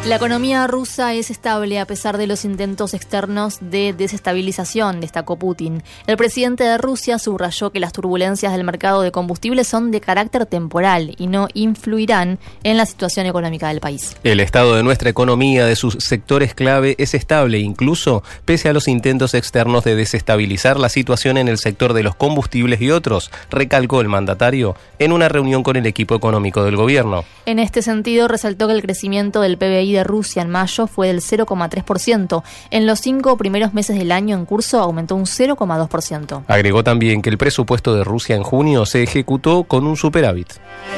La economía rusa es estable a pesar de los intentos externos de desestabilización, destacó Putin. El presidente de Rusia subrayó que las turbulencias del mercado de combustibles son de carácter temporal y no influirán en la situación económica del país. El estado de nuestra economía, de sus sectores clave, es estable, incluso pese a los intentos externos de desestabilizar la situación en el sector de los combustibles y otros, recalcó el mandatario en una reunión con el equipo económico del gobierno. En este sentido, resaltó que el crecimiento del PBI de Rusia en mayo fue del 0,3%. En los 5 primeros meses del año en curso aumentó un 0,2%. Agregó también que el presupuesto de Rusia en junio se ejecutó con un superávit.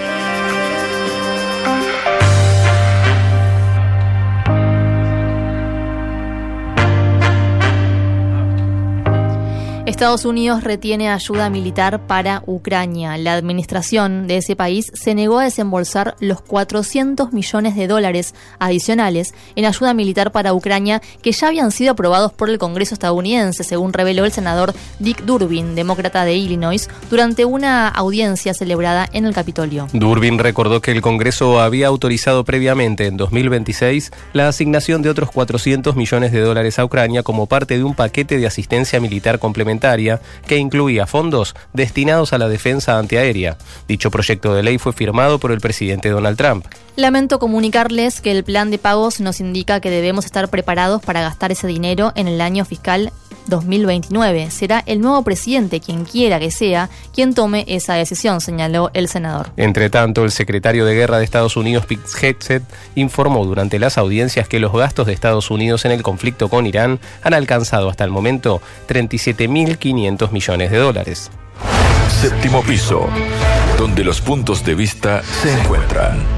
Estados Unidos retiene ayuda militar para Ucrania. La administración de ese país se negó a desembolsar los $400 millones adicionales en ayuda militar para Ucrania que ya habían sido aprobados por el Congreso estadounidense, según reveló el senador Dick Durbin, demócrata de Illinois, durante una audiencia celebrada en el Capitolio. Durbin recordó que el Congreso había autorizado previamente, en 2026, la asignación de otros $400 millones a Ucrania como parte de un paquete de asistencia militar complementaria que incluía fondos destinados a la defensa antiaérea. Dicho proyecto de ley fue firmado por el presidente Donald Trump. Lamento comunicarles que el plan de pagos nos indica que debemos estar preparados para gastar ese dinero en el año fiscal 2029. Será el nuevo presidente, quien quiera que sea, quien tome esa decisión, señaló el senador. Entre tanto, el secretario de Guerra de Estados Unidos, Pete Hegseth, informó durante las audiencias que los gastos de Estados Unidos en el conflicto con Irán han alcanzado hasta el momento $37.500 millones. Séptimo piso, donde los puntos de vista se encuentran.